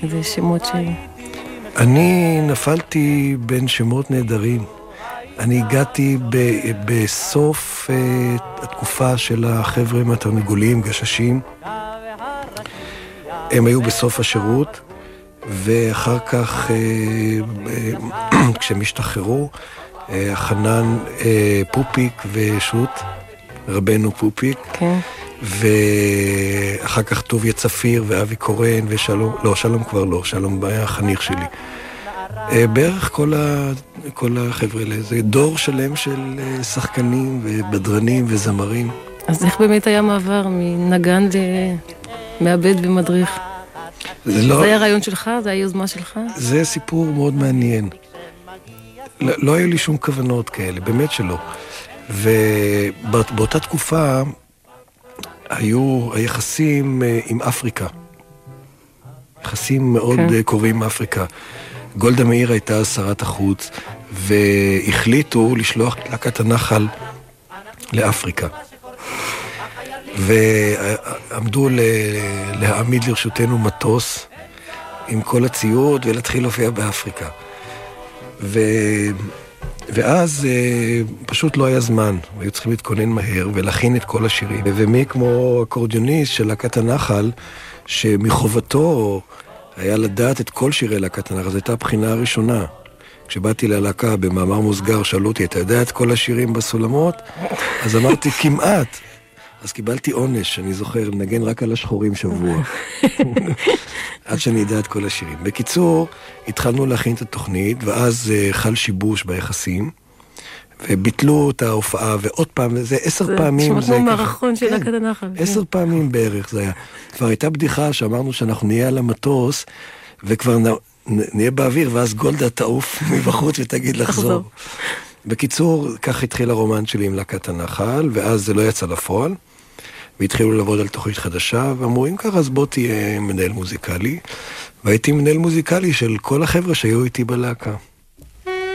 זה שמות אני נפלתי בין שמות נהדרים. אני הגעתי בסוף התקופה של החבר'ה מהתרנגולים, גששים. הם היו בסוף השירות, ואחר כך, כשהם השתחררו, חנן פופיק ושות, רבנו פופיק, כן. ואחר כך טוביה צפיר ואבי קורן ושלום, לא, שלום כבר לא, שלום היה החניך שלי. בערך כל החבר'ה האלה, זה דור שלם של שחקנים ובדרנים וזמרים. אז איך באמת היה מעבר מנגן למעבד ומדריך? זה היה רעיון שלך? זה היה יוזמה שלך? זה סיפור מאוד מעניין. לא היו לי שום כוונות כאלה, באמת שלא. ובאותה תקופה היו היחסים עם אפריקה. יחסים מאוד קרובים עם אפריקה. גולדה מאיר הייתה שרת החוץ, והחליטו לשלוח את להקת הנחל לאפריקה. ועמדו להעמיד לרשותנו מטוס עם כל הציוד ולהתחיל להופיע באפריקה. ואז פשוט לא היה זמן, היו צריכים להתכונן מהר ולהכין את כל השירים. ומי כמו אקורדיוניסט של להקת הנחל, שמחובתו היה לדעת את כל שירי להקת הנחל, זו הייתה הבחינה הראשונה. כשבאתי ללהקה במאמר מוסגר, שאלו אותי, אתה יודע את כל השירים בסולמות? אז אמרתי, כמעט. אז קיבלתי עונש, אני זוכר, נגן רק על השחורים שבוע. עד שאני אדע את כל השירים. בקיצור, התחלנו להכין את התוכנית, ואז חל שיבוש ביחסים, וביטלו את ההופעה, ועוד פעם, זה 10 פעמים. זה כמו מערכון של להקת הנחל. 10 פעמים בערך זה היה. כבר הייתה בדיחה שאמרנו שאנחנו נהיה על המטוס, וכבר נהיה באוויר, ואז גולדה תעוף מבחוץ ותגיד לחזור. בקיצור, כך התחיל הרומן שלי עם להקת הנחל, ואז זה לא יצא לפועל, והתחילו לעבוד על תוכנית חדשה, ואמרו, אם ככה, אז בוא תהיה מנהל מוזיקלי, והייתי מנהל מוזיקלי של כל החבר'ה שהיו איתי בלהקה.